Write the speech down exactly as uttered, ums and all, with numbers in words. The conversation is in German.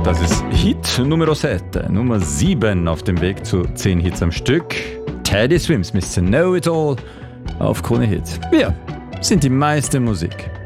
Das ist Hit Numero sieben, Nummer sieben auf dem Weg zu zehn Hits am Stück. Teddy Swims, Mister Know It All auf Krone Hit. Wir sind die meiste Musik.